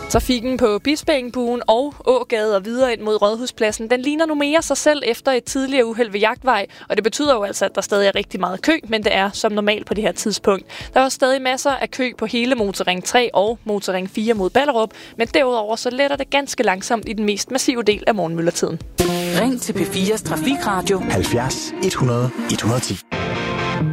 Trafikken på Bispeengbuen og Ågade og videre ind mod Rådhuspladsen, den ligner nu mere sig selv efter et tidligere uheld ved Jagtvej, og det betyder jo altså, at der stadig er rigtig meget kø, men det er som normalt på det her tidspunkt. Der er stadig masser af kø på hele Motorring 3 og Motorring 4 mod Ballerup, men derudover så letter det ganske langsomt i den mest massive del af morgenmyldretiden. Ring til P4's Trafikradio 70 100 110.